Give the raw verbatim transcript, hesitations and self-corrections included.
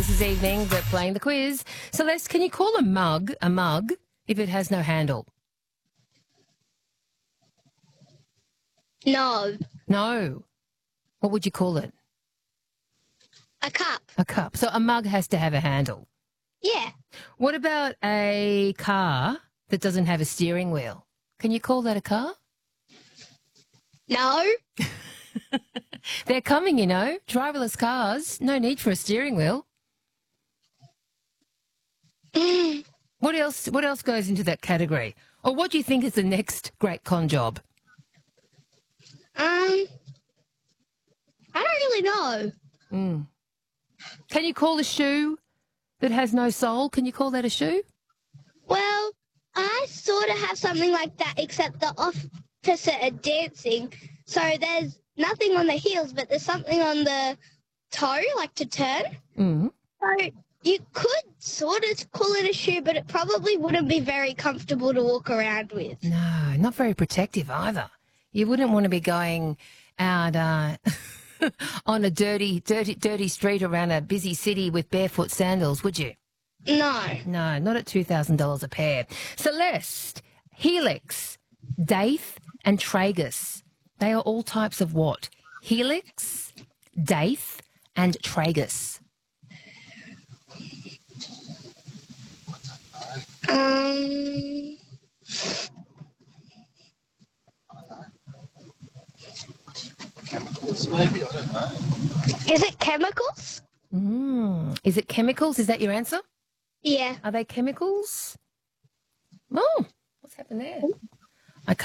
this evening. We're playing the quiz. Celeste, can you call a mug a mug if it has no handle? No. No. What would you call it? A cup. A cup. So a mug has to have a handle. Yeah. What about a car that doesn't have a steering wheel? Can you call that a car? No. They're coming, you know. Driverless cars. No need for a steering wheel. What else What else goes into that category? Or what do you think is the next great con job? Um, I don't really know. Mm. Can you call a shoe that has no sole? Can you call that a shoe? Well, I sort of have something like that, except the opposite of dancing. So there's nothing on the heels, but there's something on the toe, like to turn. Mm. So you could sort of call it a shoe, but it probably wouldn't be very comfortable to walk around with. No, not very protective either. You wouldn't want to be going out uh, on a dirty, dirty, dirty street around a busy city with barefoot sandals, would you? No. No, not at two thousand dollars a pair. Celeste, Helix, Daith and Tragus. They are all types of what? Helix, Daith and Tragus. Um... Chemicals, maybe, I don't know. Is it chemicals? Mm. Is it chemicals? Is that your answer? Yeah. Are they chemicals? Oh, what's happened there?